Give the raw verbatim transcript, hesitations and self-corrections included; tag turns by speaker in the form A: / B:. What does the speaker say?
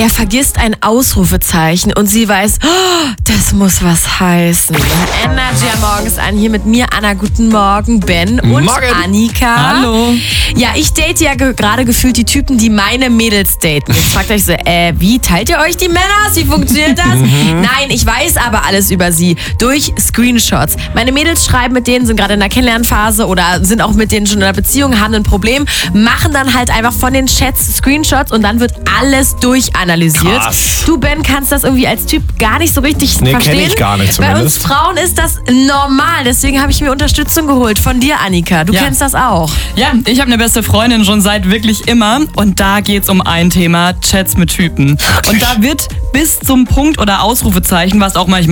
A: der vergisst ein Ausrufezeichen und sie weiß, oh, das muss was heißen. Energy am Morgen ist an, hier mit mir, Anna, guten Morgen, Ben und
B: Morgen.
A: Annika.
C: Hallo.
A: Ja, ich date ja ge- gerade gefühlt die Typen, die meine Mädels daten. Jetzt fragt euch so, äh, wie, teilt ihr euch die Männer? Wie funktioniert das? Nein, ich weiß aber alles über sie durch Screenshots. Meine Mädels schreiben mit denen, sind gerade in der Kennenlernphase oder sind auch mit denen schon in einer Beziehung, haben ein Problem, machen dann halt einfach von den Chats Screenshots und dann wird alles durchanalysiert.
B: Krass.
A: Du, Ben, kannst das irgendwie als Typ gar nicht so richtig
B: Nee,
A: verstehen.
B: kenn ich gar nicht
A: Bei uns
B: zumindest.
A: Frauen ist das normal, deswegen habe ich mir Unterstützung geholt von dir, Annika. Du
C: Ja.
A: kennst das auch.
C: Ja, ich habe eine beste Freundin schon seit wirklich immer und da geht's um ein Thema, Chats mit Typen. Und da wird bis zum Punkt oder Ausrufezeichen, was auch manchmal